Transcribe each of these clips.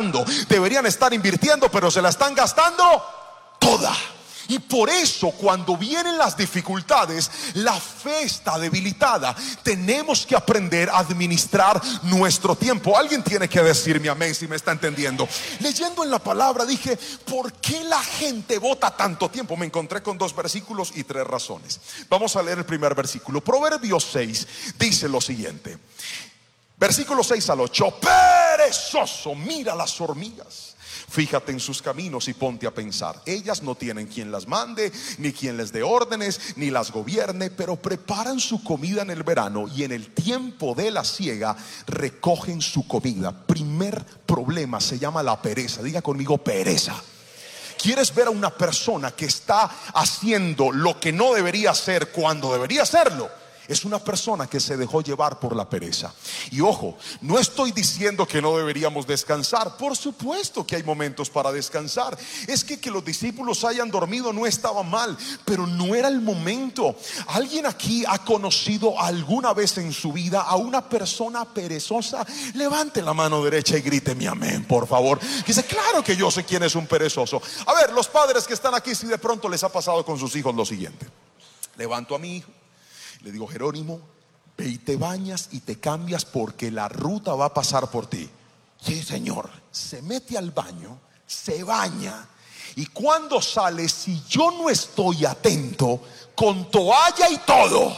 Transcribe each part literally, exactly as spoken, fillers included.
ahorrando, deberían estar invirtiendo, pero se la están gastando toda. Y por eso cuando vienen las dificultades, la fe está debilitada. Tenemos que aprender a administrar nuestro tiempo. Alguien tiene que decirme amén si me está entendiendo. Leyendo en la palabra dije, ¿por qué la gente bota tanto tiempo? Me encontré con dos versículos y tres razones. Vamos a leer el primer versículo. Proverbios seis dice lo siguiente. Versículo seis al ocho. Perezoso, mira las hormigas. Fíjate en sus caminos y ponte a pensar. Ellas no tienen quien las mande, ni quien les dé órdenes, ni las gobierne, pero preparan su comida en el verano y en el tiempo de la siega recogen su comida. Primer problema se llama la pereza. Diga conmigo, pereza. ¿Quieres ver a una persona que está haciendo lo que no debería hacer cuando debería hacerlo? Es una persona que se dejó llevar por la pereza. Y ojo, no estoy diciendo que no deberíamos descansar. Por supuesto que hay momentos para descansar. Es que que los discípulos hayan dormido no estaba mal, pero no era el momento. ¿Alguien aquí ha conocido alguna vez en su vida a una persona perezosa? Levante la mano derecha y grite mi amén, por favor. Dice, claro que yo sé quién es un perezoso. A ver, los padres que están aquí, si de pronto les ha pasado con sus hijos lo siguiente. Levanto a mi hijo, le digo, Jerónimo, ve y te bañas y te cambias porque la ruta va a pasar por ti. Sí, señor. Se mete al baño, se baña, y cuando sale, si yo no estoy atento, con toalla y todo,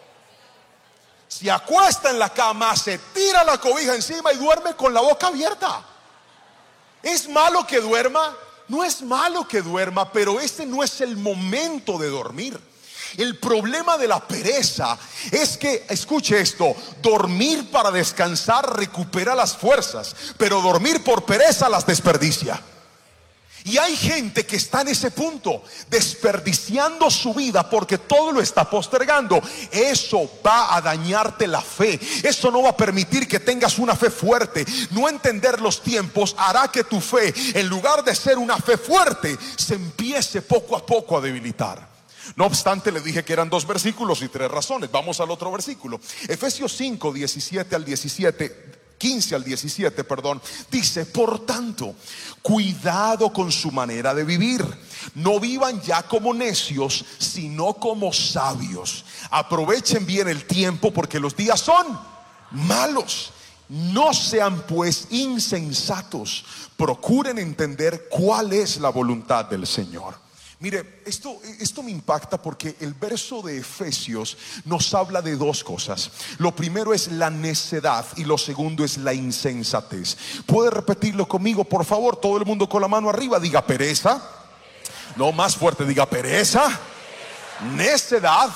se acuesta en la cama, se tira la cobija encima y duerme con la boca abierta. ¿Es malo que duerma? No es malo que duerma, pero este no es el momento de dormir. El problema de la pereza es que, escuche esto, dormir para descansar recupera las fuerzas, pero dormir por pereza las desperdicia. Y hay gente que está en ese punto, desperdiciando su vida porque todo lo está postergando. Eso va a dañarte la fe. Eso no va a permitir que tengas una fe fuerte. No entender los tiempos hará que tu fe, en lugar de ser una fe fuerte, se empiece poco a poco a debilitar. No obstante, le dije que eran dos versículos y tres razones. Vamos al otro versículo. Efesios cinco, diecisiete al diecisiete, quince al diecisiete, perdón. Dice, por tanto, cuidado con su manera de vivir. No vivan ya como necios, sino como sabios. Aprovechen bien el tiempo porque los días son malos. No sean pues insensatos. Procuren entender cuál es la voluntad del Señor. Mire, esto, esto me impacta porque el verso de Efesios nos habla de dos cosas. Lo primero es la necedad y lo segundo es la insensatez. ¿Puede repetirlo conmigo, por favor? Todo el mundo con la mano arriba, diga pereza. No, más fuerte, diga pereza, necedad,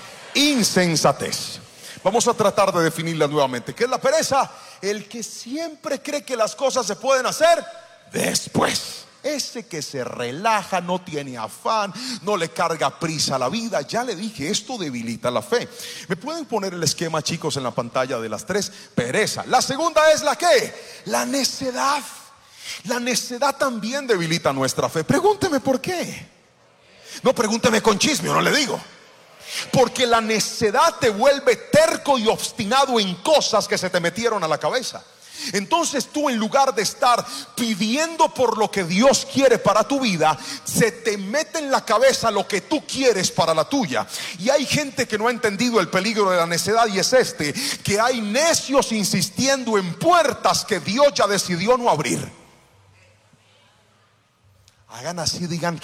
insensatez. Vamos a tratar de definirla nuevamente. ¿Qué es la pereza? El que siempre cree que las cosas se pueden hacer después. Ese que se relaja, no tiene afán, no le carga prisa a la vida. Ya le dije, esto debilita la fe. ¿Me pueden poner el esquema, chicos, en la pantalla de las tres? Pereza. La segunda es la ¿qué? La necedad. La necedad también debilita nuestra fe. Pregúnteme por qué. No, pregúnteme con chisme, no le digo. Porque la necedad te vuelve terco y obstinado en cosas que se te metieron a la cabeza. Entonces tú, en lugar de estar pidiendo por lo que Dios quiere para tu vida, se te mete en la cabeza lo que tú quieres para la tuya. Y hay gente que no ha entendido el peligro de la necedad, y es este: que hay necios insistiendo en puertas que Dios ya decidió no abrir. Hagan así, digan.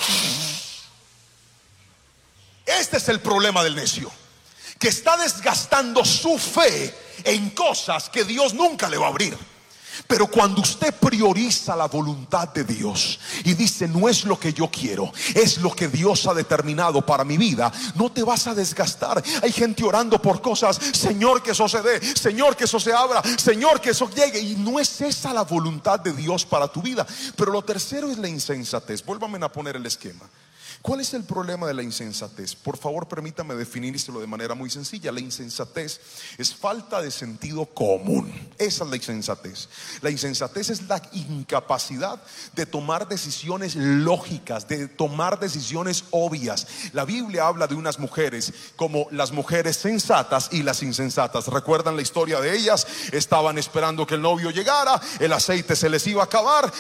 Este es el problema del necio, que está desgastando su fe en cosas que Dios nunca le va a abrir. Pero cuando usted prioriza la voluntad de Dios y dice, no es lo que yo quiero, es lo que Dios ha determinado para mi vida, no te vas a desgastar. Hay gente orando por cosas: Señor, que eso se dé, Señor, que eso se abra, Señor, que eso llegue. Y no es esa la voluntad de Dios para tu vida. Pero lo tercero es la insensatez. Vuélvame a poner el esquema. ¿Cuál es el problema de la insensatez? Por favor, permítame definírselo de manera muy sencilla. La insensatez es falta de sentido común. Esa es la insensatez. La insensatez es la incapacidad de tomar decisiones lógicas, de tomar decisiones obvias. La Biblia habla de unas mujeres como las mujeres sensatas y las insensatas. ¿Recuerdan la historia de ellas? Estaban esperando que el novio llegara, el aceite se les iba a acabar,